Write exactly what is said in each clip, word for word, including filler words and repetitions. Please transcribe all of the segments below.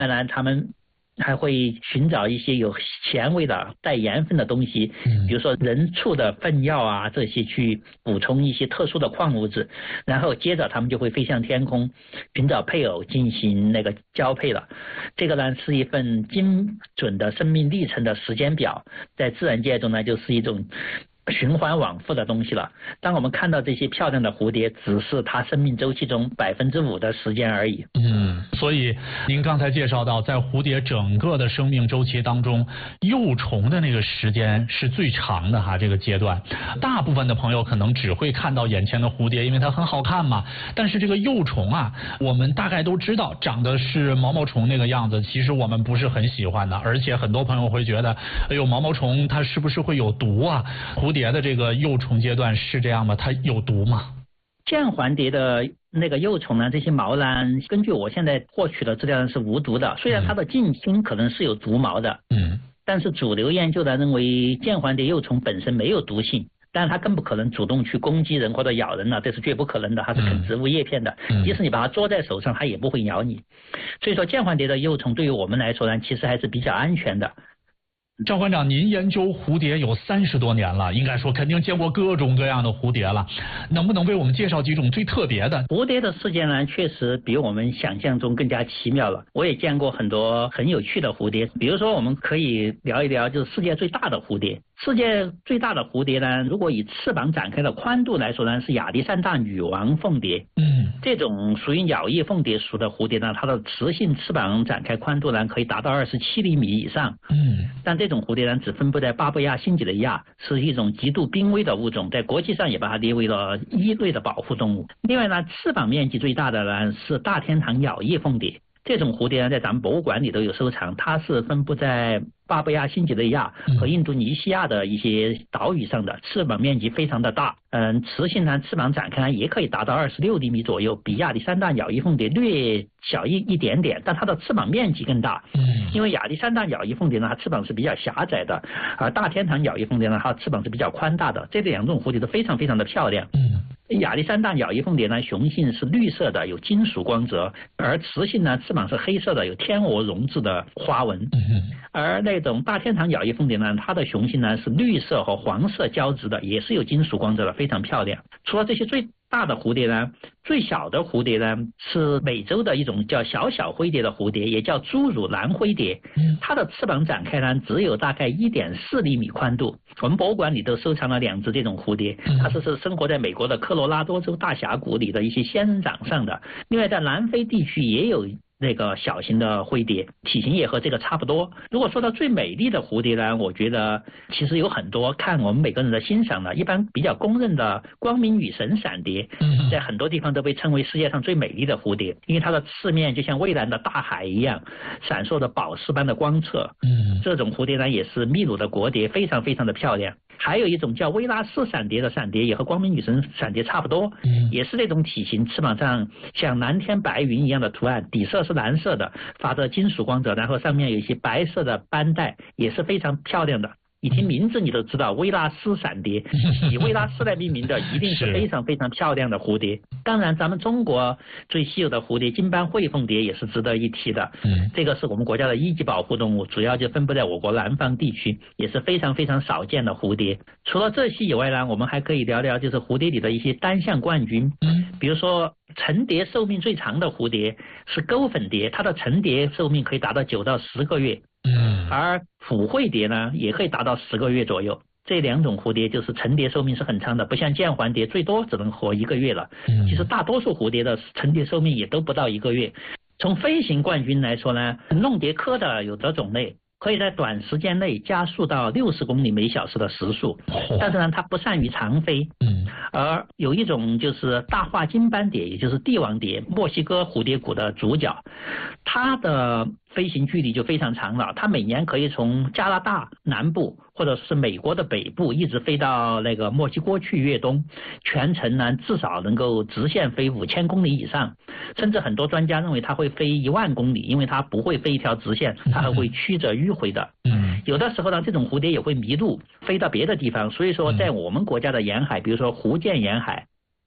当然他们还会寻找一些有咸味的带盐分的东西，比如说人畜的粪尿啊，这些去补充一些特殊的矿物质，然后接着他们就会飞向天空寻找配偶进行那个交配了。这个呢是一份精准的生命历程的时间表，在自然界中呢就是一种循环往复的东西了。当我们看到这些漂亮的蝴蝶，只是它生命周期中百分之五的时间而已。 嗯，所以您刚才介绍到，在蝴蝶整个的生命周期当中，幼虫的那个时间是最长的哈，这个阶段。大部分的朋友可能只会看到眼前的蝴蝶，因为它很好看嘛。但是这个幼虫啊，我们大概都知道长得是毛毛虫那个样子，其实我们不是很喜欢的，而且很多朋友会觉得，哎呦，毛毛虫它是不是会有毒啊？蝴蝶的这个幼虫阶段是这样吗？它有毒吗？ 剑环蝶的那个幼虫呢，这些毛呢，根据我现在获取的资料是无毒的，虽然它的近亲可能是有毒毛的，嗯，但是主流研究呢认为剑环蝶幼虫本身没有毒性，但是它更不可能主动去攻击人或者咬人了，这是绝不可能的，它是啃植物叶片的，嗯、即使你把它捉在手上，它也不会咬你。所以说剑环蝶的幼虫对于我们来说呢，其实还是比较安全的。 赵馆长，您研究蝴蝶有三十多年了，应该说肯定见过各种各样的蝴蝶了，能不能为我们介绍几种最特别的？ 蝴蝶的世界呢，确实比我们想象中更加奇妙了。我也见过很多很有趣的蝴蝶，比如说我们可以聊一聊，就是世界最大的蝴蝶。世界最大的蝴蝶呢，如果以翅膀展开的宽度来说呢，是亚历山大女王凤蝶。嗯，这种属于鸟翼凤蝶属的蝴蝶呢，它的雌性翅膀展开宽度呢可以达到二十七厘米以上。嗯，但这种蝴蝶呢只分布在巴布亚新几内亚，是一种极度濒危的物种，在国际上也把它列为了一类的保护动物。另外呢，翅膀面积最大的呢是大天堂鸟翼凤蝶。这种蝴蝶呢，在咱们博物馆里都有收藏，它是分布在巴布亚新几内亚和印度尼西亚的一些岛屿上的，翅膀面积非常的大。嗯，雌性呢翅膀展开也可以达到二十六厘米左右，比亚历山大鸟翼凤蝶略小一一点点，但它的翅膀面积更大。嗯，因为亚历山大鸟翼凤蝶呢，它翅膀是比较狭窄的，而大天堂鸟翼凤蝶呢，它翅膀是比较宽大的。这两种蝴蝶都非常非常的漂亮。嗯。亚历山大鸟翼凤蝶呢，雄性是绿色的，有金属光泽，而雌性呢，翅膀是黑色的，有天鹅绒质的花纹。嗯、而那种大天堂鸟翼凤蝶呢，它的雄性呢是绿色和黄色交织的，也是有金属光泽的，非常漂亮。除了这些最大的蝴蝶呢，最小的蝴蝶呢是美洲的一种叫小小灰蝶的蝴蝶，也叫侏儒蓝灰蝶。它的翅膀展开呢只有大概 一点四厘米宽度。我们博物馆里都收藏了两只这种蝴蝶，它是是生活在美国的科罗拉多州大峡谷里的一些仙人掌上的。另外在南非地区也有那个小型的灰蝶，体型也和这个差不多。如果说到最美丽的蝴蝶呢，我觉得其实有很多，看我们每个人的欣赏呢。一般比较公认的光明女神闪蝶，在很多地方都被称为世界上最美丽的蝴蝶，因为它的翅面就像蔚蓝的大海一样，闪烁着宝石般的光泽。嗯，这种蝴蝶呢也是秘鲁的国蝶，非常非常的漂亮。还有一种叫威拉斯闪蝶的闪蝶，也和光明女神闪蝶差不多，嗯、也是那种体型，翅膀上像蓝天白云一样的图案，底色是蓝色的，发着金属光泽，然后上面有一些白色的斑带，也是非常漂亮的。一听名字你都知道，威拉斯闪蝶，以威拉斯来命名的，一定是非常非常漂亮的蝴蝶。当然，咱们中国最稀有的蝴蝶金斑喙凤蝶也是值得一提的。嗯，这个是我们国家的一级保护动物，主要就分布在我国南方地区，也是非常非常少见的蝴蝶。除了这些以外呢，我们还可以聊聊就是蝴蝶里的一些单项冠军。嗯，比如说成蝶寿命最长的蝴蝶是钩粉蝶，它的成蝶寿命可以达到九到十个月。嗯，而普惠蝶呢也可以达到十个月左右。这两种蝴蝶就是成蝶寿命是很长的，不像剑环蝶最多只能活一个月了。嗯，其实大多数蝴蝶的成蝶寿命也都不到一个月。从飞行冠军来说呢，弄蝶科的有的种类可以在短时间内加速到六十公里每小时的时速，但是呢，它不善于长飞。嗯，而有一种就是大化金斑蝶，也就是帝王蝶，墨西哥蝴蝶谷的主角，它的飞行距离就非常长了，它每年可以从加拿大南部或者是美国的北部一直飞到那个墨西哥去越冬，全程呢至少能够直线飞五千公里以上，甚至很多专家认为它会飞一万公里，因为它不会飞一条直线，它还会曲折迂回的。嗯，有的时候呢，这种蝴蝶也会迷路，飞到别的地方，所以说在我们国家的沿海，比如说福建沿海，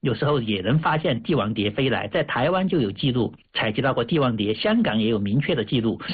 有时候也能发现帝王蝶飞来，在台湾就有记录采集到过帝王蝶，香港也有明确的记录。